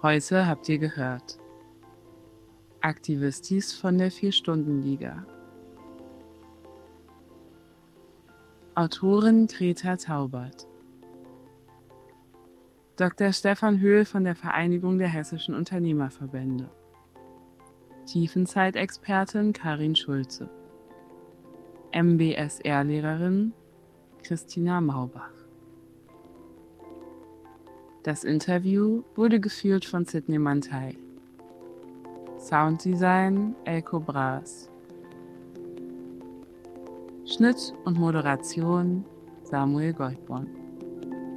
Heute habt ihr gehört: Aktivistis von der 4-Stunden-Liga. Autorin Greta Taubert. Dr. Stefan Höhl von der Vereinigung der Hessischen Unternehmerverbände. Tiefenzeitexpertin Karin Schulze. MBSR-Lehrerin Christina Maubach. Das Interview wurde geführt von Sidney Mantei. Sounddesign Elko Braas. Schnitt und Moderation Samuel Goldborn.